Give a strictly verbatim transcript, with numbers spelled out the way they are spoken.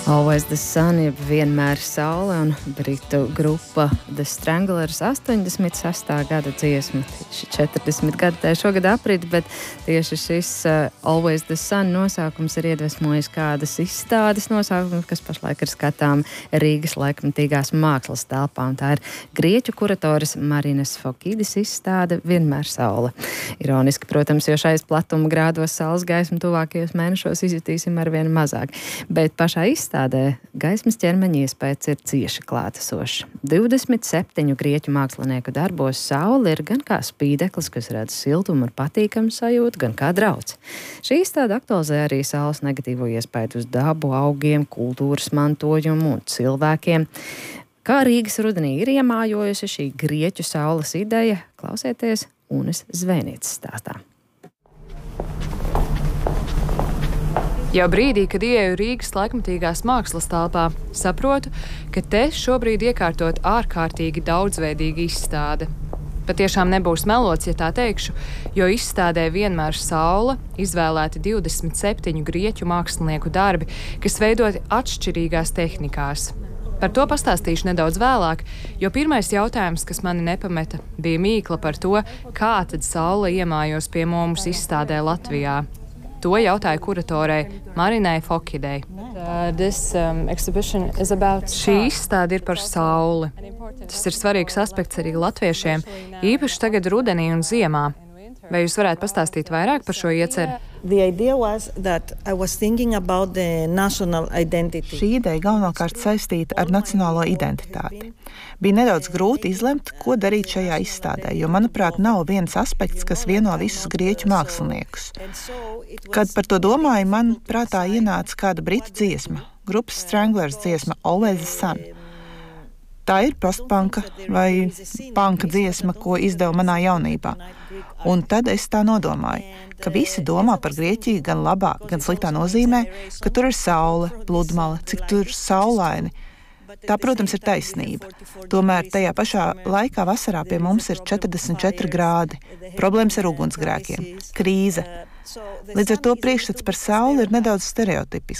Always the Sun, jeb vienmēr saule, un britu grupa The Stranglers astoņdesmit sestā gada dziesma. Tieši četrdesmit gadi tā šogad aprit, bet tieši šis uh, Always the Sun nosaukums ir iedvesmojis kādas izstādes nosaukums, kas pašlaik ir skatām Rīgas laikmatīgās mākslas telpā. Un tā ir grieķu kuratoras Marinas Fokidis izstāde Vienmēr saule. Ironiski, protams, jo šais platuma grādos saules gaismu tuvākajos mēnešos izjutīsim arvien mazāk. Bet pašā izstādē Tādēļ gaismas ķermeņa iespējas ir cieši klātesošs. divdesmit septiņu grieķu mākslinieku darbos saule ir gan kā spīdeklis, kas rada siltumu un patīkamu sajūtu, gan kā drauds. Šī izstāde aktualizē arī saules negatīvo iespēju uz dabu, augiem, kultūras mantojumu un cilvēkiem. Kā Rīgas rudenī ir iemājojusi šī grieķu saules ideja, klausieties Unes Zvēnieces stāstā. Jau brīdī, kad ieeju Rīgas laikmatīgās mākslas telpā, saprotu, ka te šobrīd iekārtot ārkārtīgi daudzveidīga izstāde. Patiešām nebūs melots, ja tā teikšu, jo izstādē Vienmēr saule izvēlēti divdesmit septiņu grieķu mākslinieku darbi, kas veidoti atšķirīgās tehnikās. Par to pastāstīšu nedaudz vēlāk, jo pirmais jautājums, kas mani nepameta, bija mīkla par to, kā tad saule iemājos pie mums izstādē Latvijā. To jautāju kuratorei Marinai Fokidei. Uh, this, um, Šī izstāde ir par sauli. Tas ir svarīgs aspekts arī latviešiem, īpaši tagad rudenī un ziemā. Vai jūs varētu pastāstīt vairāk par šo ieceru? Šī ideja galvenokārt saistīta ar nacionālo identitāti. Bija nedaudz grūti izlemt, ko darīt šajā izstādē, jo, manuprāt, nav viens aspekts, kas vieno visus grieķu māksliniekus. Kad par to domāju, man prātā ienāca kāda britu dziesma, grupas Stranglers dziesma Always the Sun. Tā ir postpanka vai panka dziesma, ko izdeva manā jaunībā. Un tad es tā nodomāju, ka visi domā par Grieķiju gan labā, gan sliktā nozīmē, ka tur ir saule, pludmale, cik tur saulaini. Tā, protams, ir taisnība. Tomēr tajā pašā laikā vasarā pie mums ir četrdesmit četri grādi, problēmas ar ugunsgrēkiem, krīze. Līdz ar to priekšstats par sauli ir nedaudz stereotipisks.